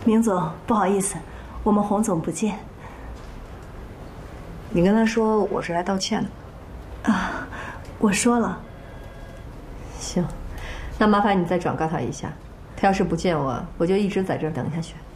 明总，不好意思，我们洪总不见。 你跟他说我是来道歉的。 啊，我说了。 行，那麻烦你再转告他一下，他要是不见我，我就一直在这儿等下去。